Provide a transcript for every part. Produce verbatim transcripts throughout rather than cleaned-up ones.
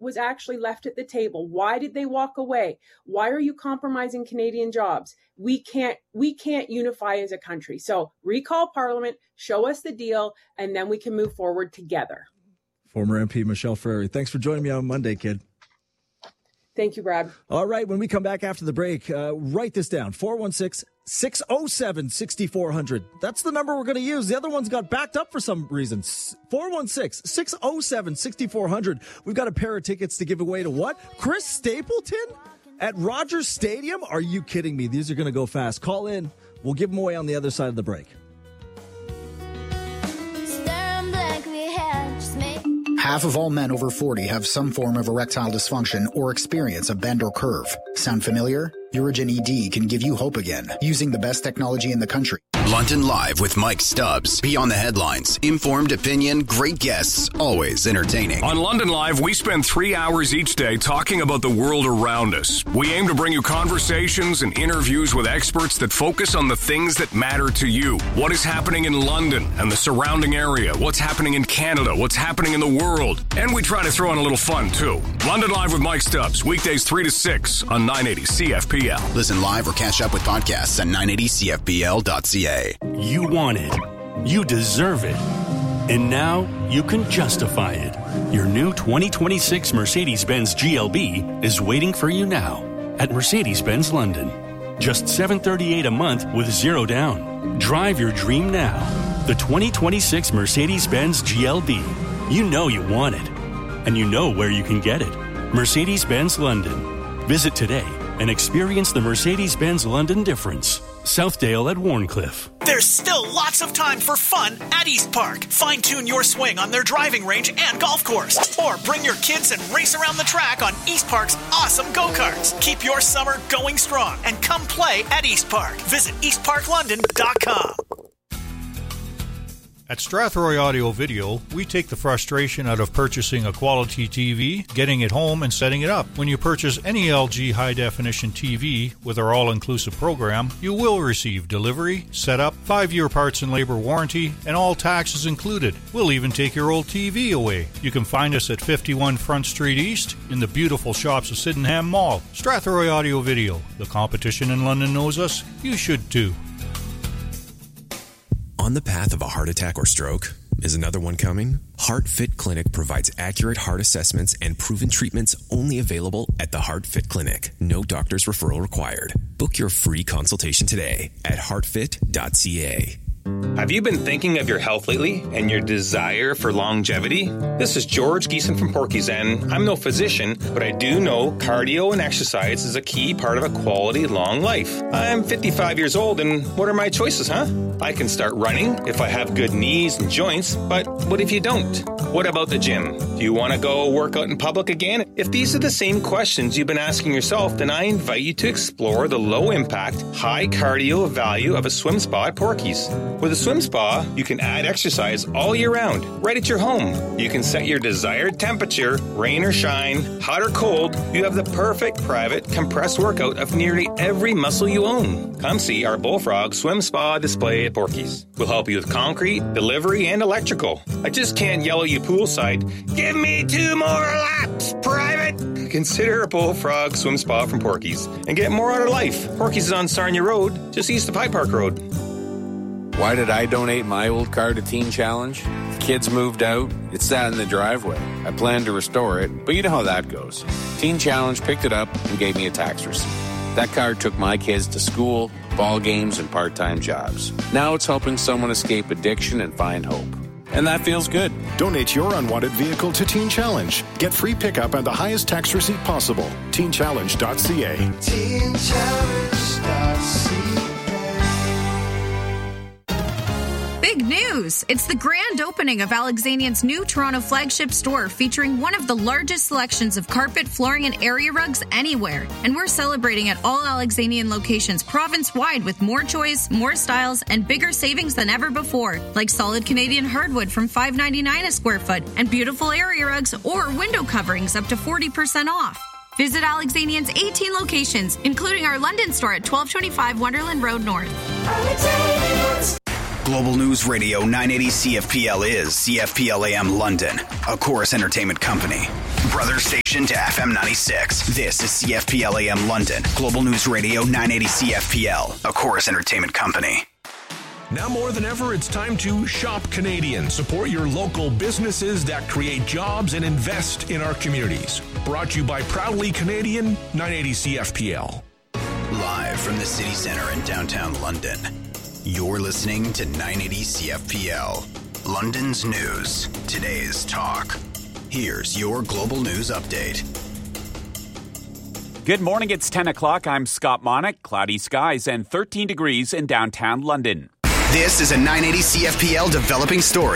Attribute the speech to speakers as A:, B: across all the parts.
A: was actually left at the table? Why did they walk away? Why are you compromising Canadian jobs? We can't, we can't unify as a country. So recall Parliament, show us the deal, and then we can move forward together.
B: Former M P Michelle Frary, thanks for joining me on Monday, kid.
A: Thank you, Brad.
B: All right, when we come back after the break, uh, write this down, four one six, six oh seven, six four zero zero. That's the number we're going to use. The other ones got backed up for some reason. four one six, six oh seven, six four zero zero. We've got a pair of tickets to give away to what? Chris Stapleton at Rogers Stadium? Are you kidding me? These are going to go fast. Call in. We'll give them away on the other side of the break.
C: Half of all men over forty have some form of erectile dysfunction or experience a bend or curve. Sound familiar? Urigen E D can give you hope again using the best technology in the country.
D: London Live with Mike Stubbs. Beyond the headlines. Informed opinion, great guests, always entertaining.
E: On London Live, we spend three hours each day talking about the world around us. We aim to bring you conversations and interviews with experts that focus on the things that matter to you. What is happening in London and the surrounding area? What's happening in Canada? What's happening in the world? And we try to throw in a little fun, too. London Live with Mike Stubbs. Weekdays three to six on nine eighty C F P L.
D: Listen live or catch up with podcasts at nine eighty C F P L dot C A.
F: You want it. You deserve it. And now you can justify it. Your new twenty twenty-six Mercedes-Benz G L B is waiting for you now at Mercedes-Benz London. Just seven hundred thirty-eight dollars a month with zero down. Drive your dream now. The twenty twenty-six Mercedes-Benz G L B. You know you want it. And you know where you can get it. Mercedes-Benz London. Visit today and experience the Mercedes-Benz London difference. Southdale at Warncliffe.
G: There's still lots of time for fun at East Park. Fine-tune your swing on their driving range and golf course. Or bring your kids and race around the track on East Park's awesome go-karts. Keep your summer going strong and come play at East Park. Visit east park london dot com.
H: At Strathroy Audio Video, we take the frustration out of purchasing a quality T V, getting it home, and setting it up. When you purchase any L G high-definition T V with our all-inclusive program, you will receive delivery, setup, five-year parts and labor warranty, and all taxes included. We'll even take your old T V away. You can find us at fifty-one Front Street East in the beautiful shops of Sydenham Mall. Strathroy Audio Video. The competition in London knows us. You should too.
I: On the path of a heart attack or stroke? Is another one coming? HeartFit Clinic provides accurate heart assessments and proven treatments only available at the HeartFit Clinic. No doctor's referral required. Book your free consultation today at heart fit dot c a.
J: Have you been thinking of your health lately and your desire for longevity? This is George Geeson from Porky's, and I'm no physician, but I do know cardio and exercise is a key part of a quality long life. I'm fifty-five years old, and what are my choices, huh? I can start running if I have good knees and joints, but what if you don't? What about the gym? Do you want to go work out in public again? If these are the same questions you've been asking yourself, then I invite you to explore the low-impact, high-cardio value of a swim spa at Porky's. With a swim spa, you can add exercise all year round, right at your home. You can set your desired temperature, rain or shine, hot or cold. You have the perfect private compressed workout of nearly every muscle you own. Come see our Bullfrog Swim Spa display at Porky's. We'll help you with concrete, delivery, and electrical. I just can't yell at you poolside, give me two more laps, private! Consider a Bullfrog Swim Spa from Porky's and get more out of life. Porky's is on Sarnia Road, just east of High Park Road.
K: Why did I donate my old car to Teen Challenge? The kids moved out. It sat in the driveway. I planned to restore it, but you know how that goes. Teen Challenge picked it up and gave me a tax receipt. That car took my kids to school, ball games, and part-time jobs. Now it's helping someone escape addiction and find hope. And that feels good.
L: Donate your unwanted vehicle to Teen Challenge. Get free pickup and the highest tax receipt possible. teen challenge dot c a. teen challenge dot c a.
M: Big news! It's the grand opening of Alexanian's new Toronto flagship store featuring one of the largest selections of carpet, flooring, and area rugs anywhere. And we're celebrating at all Alexanian locations province-wide with more choice, more styles, and bigger savings than ever before, like solid Canadian hardwood from five ninety-nine a square foot and beautiful area rugs or window coverings up to forty percent off. Visit Alexanian's eighteen locations, including our London store at twelve twenty-five Wonderland Road North.
D: Global News Radio nine eighty C F P L is C F P L A M London, a Chorus Entertainment company. Brother station to F M ninety-six. This is C F P L A M London. Global News Radio nine eighty C F P L, a Chorus Entertainment company.
N: Now more than ever, it's time to shop Canadian. Support your local businesses that create jobs and invest in our communities. Brought to you by Proudly Canadian, nine eighty C F P L.
D: Live from the city centre in downtown London, you're listening to nine eighty C F P L. London's news, today's talk. Here's your global news update.
O: Good morning, it's ten o'clock. I'm Scott Monick. Cloudy skies and thirteen degrees in downtown London.
D: This is a nine eighty C F P L developing story.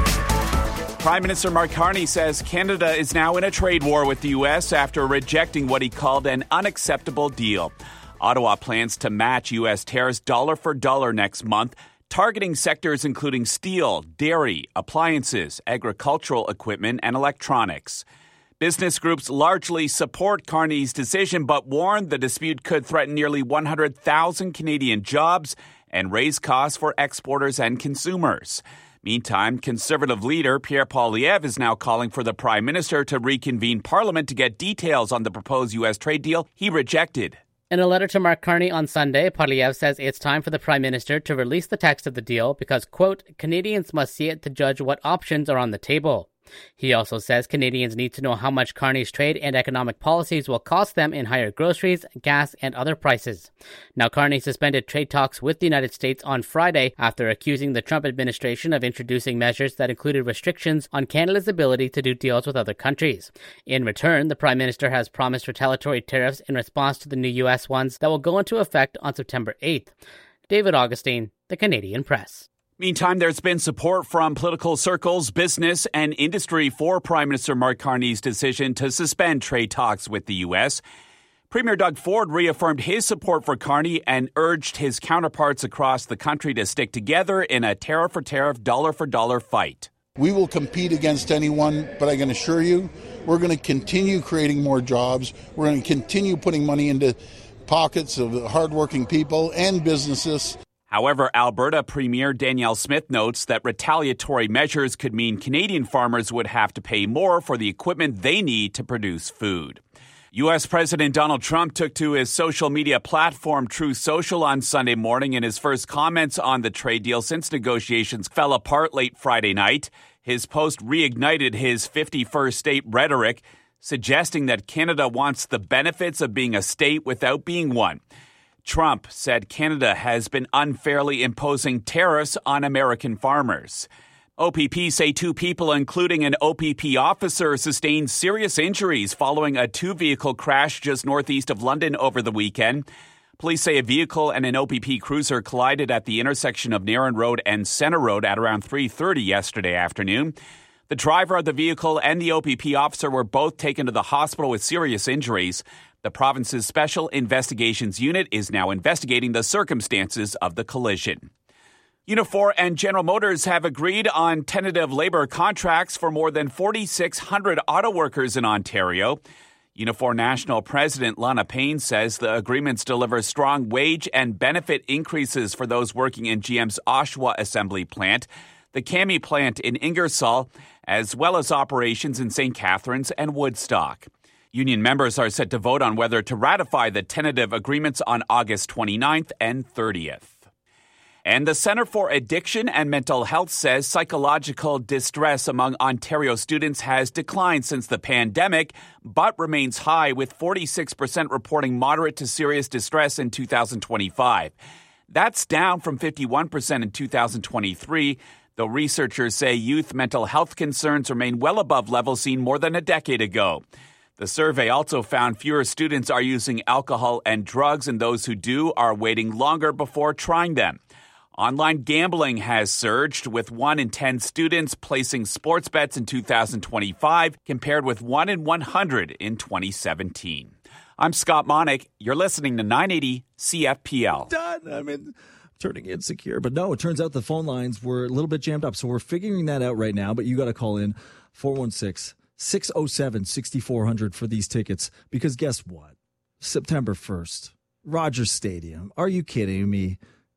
O: Prime Minister Mark Carney says Canada is now in a trade war with the U S after rejecting what he called an unacceptable deal. Ottawa plans to match U S tariffs dollar for dollar next month, targeting sectors including steel, dairy, appliances, agricultural equipment, and electronics. Business groups largely support Carney's decision, but warn the dispute could threaten nearly one hundred thousand Canadian jobs and raise costs for exporters and consumers. Meantime, Conservative leader Pierre Poilievre is now calling for the Prime Minister to reconvene Parliament to get details on the proposed U S trade deal he rejected.
P: In a letter to Mark Carney on Sunday, Poilievre says it's time for the Prime Minister to release the text of the deal because, quote, Canadians must see it to judge what options are on the table. He also says Canadians need to know how much Carney's trade and economic policies will cost them in higher groceries, gas, and other prices. Now, Carney suspended trade talks with the United States on Friday after accusing the Trump administration of introducing measures that included restrictions on Canada's ability to do deals with other countries. In return, the Prime Minister has promised retaliatory tariffs in response to the new U S ones that will go into effect on September eighth. David Augustine, The Canadian Press.
O: Meantime, there's been support from political circles, business, and industry for Prime Minister Mark Carney's decision to suspend trade talks with the U S. Premier Doug Ford reaffirmed his support for Carney and urged his counterparts across the country to stick together in a tariff-for-tariff, dollar-for-dollar fight.
Q: We will compete against anyone, but I can assure you, we're going to continue creating more jobs. We're going to continue putting money into pockets of hardworking people and businesses.
O: However, Alberta Premier Danielle Smith notes that retaliatory measures could mean Canadian farmers would have to pay more for the equipment they need to produce food. U S. President Donald Trump took to his social media platform Truth Social on Sunday morning in his first comments on the trade deal since negotiations fell apart late Friday night. His post reignited his fifty-first state rhetoric, suggesting that Canada wants the benefits of being a state without being one. Trump said Canada has been unfairly imposing tariffs on American farmers. O P P say two people, including an O P P officer, sustained serious injuries following a two-vehicle crash just northeast of London over the weekend. Police say a vehicle and an O P P cruiser collided at the intersection of Nairn Road and Centre Road at around three thirty yesterday afternoon. The driver of the vehicle and the O P P officer were both taken to the hospital with serious injuries. The province's Special Investigations Unit is now investigating the circumstances of the collision. Unifor and General Motors have agreed on tentative labor contracts for more than four thousand six hundred auto workers in Ontario. Unifor National President Lana Payne says the agreements deliver strong wage and benefit increases for those working in G M's Oshawa assembly plant, the Cami plant in Ingersoll, as well as operations in Saint Catharines and Woodstock. Union members are set to vote on whether to ratify the tentative agreements on August twenty-ninth and thirtieth. And the Centre for Addiction and Mental Health says psychological distress among Ontario students has declined since the pandemic, but remains high, with forty-six percent reporting moderate to serious distress in two thousand twenty-five. That's down from fifty-one percent in two thousand twenty-three, though researchers say youth mental health concerns remain well above levels seen more than a decade ago. The survey also found fewer students are using alcohol and drugs, and those who do are waiting longer before trying them. Online gambling has surged, with one in ten students placing sports bets in two thousand twenty-five, compared with one in one hundred in twenty seventeen. I'm Scott Monick. You're listening to nine eighty C F P L.
B: Done. I mean, turning insecure. But no, it turns out the phone lines were a little bit jammed up, so we're figuring that out right now. But you got to call in four one six, six oh seven, six four hundred for these tickets, because guess what? September first, Rogers Stadium. Are you kidding me?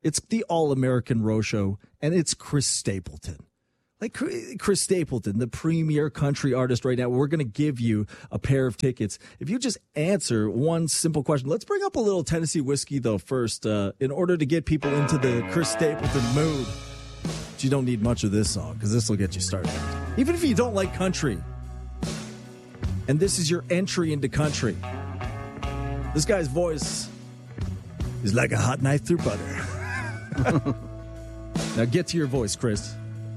B: It's the All-American Row Show, and it's Chris Stapleton. Like Chris Stapleton, the premier country artist right now. We're going to give you a pair of tickets if you just answer one simple question. Let's bring up a little Tennessee whiskey, though, first, uh, in order to get people into the Chris Stapleton mood. But you don't need much of this song, because this will get you started. Even if you don't like country. And this is your entry into country. This guy's voice is like a hot knife through butter. Now get to your voice, Chris.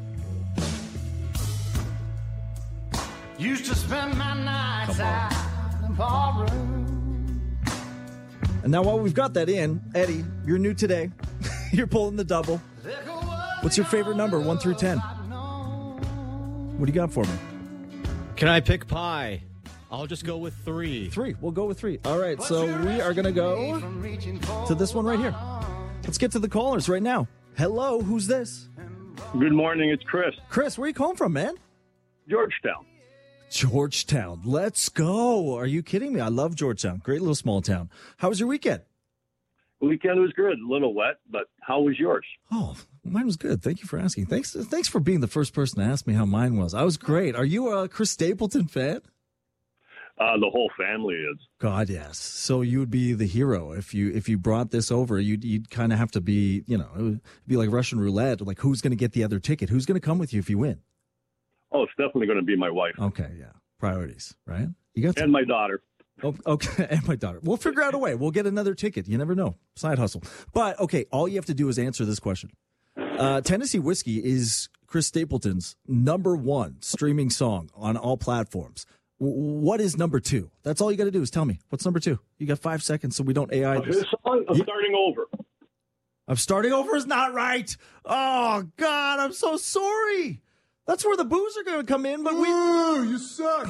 R: Used to spend my nights out in the ballroom.
B: And now while we've got that in, Eddie, you're new today. You're pulling the double. What's your favorite number, one through ten? What do you got for me?
S: Can I pick pie? I'll just go with three.
B: Three. We'll go with three. All right, so we are going to go to this one right here. Let's get to the callers right now. Hello, who's this?
T: Good morning, it's Chris.
B: Chris, where are you calling from, man?
T: Georgetown.
B: Georgetown. Let's go. Are you kidding me? I love Georgetown. Great little small town. How was your weekend?
T: The weekend was good. A little wet, but how was yours?
B: Oh, mine was good. Thank you for asking. Thanks Thanks for being the first person to ask me how mine was. I was great. Are you a Chris Stapleton fan?
T: Uh, the whole family is.
B: God, yes. So you would be the hero if you if you brought this over. You'd you'd kind of have to be, you know, it would be like Russian roulette. Like, who's going to get the other ticket? Who's going to come with you if you win?
T: Oh, it's definitely going to be my wife.
B: Okay, yeah. Priorities, right? You got to-
T: and my daughter.
B: Oh, okay, and my daughter. We'll figure out a way. We'll get another ticket. You never know. Side hustle. But, okay, all you have to do is answer this question. Uh, Tennessee Whiskey is Chris Stapleton's number one streaming song on all platforms. W- what is number two? That's all you got to do is tell me. What's number two? You got five seconds so we don't A I this.
T: His song, I'm
B: Yeah.
T: starting over.
B: I'm starting over is not right. Oh, God, I'm so sorry. That's where the booze are going to come in, but we...
R: Ooh, you suck.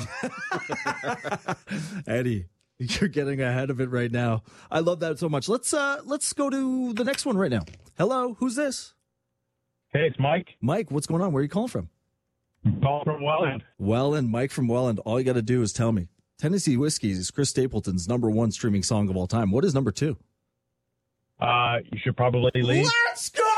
B: Eddie, you're getting ahead of it right now. I love that so much. Let's uh, let's go to the next one right now. Hello, who's this?
U: Hey, it's Mike.
B: Mike, what's going on? Where are you calling from?
U: I'm calling from Welland.
B: Welland, Mike from Welland. All you got to do is tell me. Tennessee Whiskey is Chris Stapleton's number one streaming song of all time. What is number two?
U: Uh, you should probably leave.
B: Let's go!